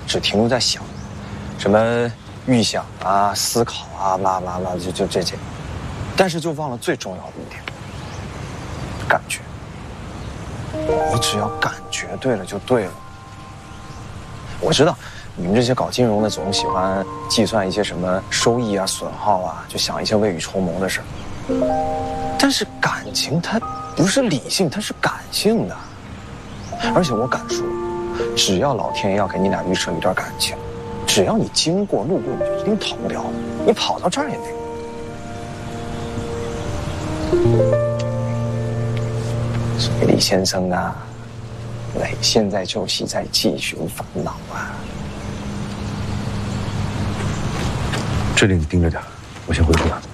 只停留在想，什么预想啊、思考啊，就这些，但是就忘了最重要的一点，感觉。你只要感觉对了就对了。我知道你们这些搞金融的总喜欢计算一些什么收益啊、损耗啊，就想一些未雨绸缪的事儿。但是感情它不是理性，它是感性的。而且我敢说，只要老天爷要给你俩预设一段感情，只要你经过路过，你就一定逃不掉，你跑到这儿也得。所以李先生啊，磊现在就是在继续烦恼啊。 这里你盯着点，我先回复他。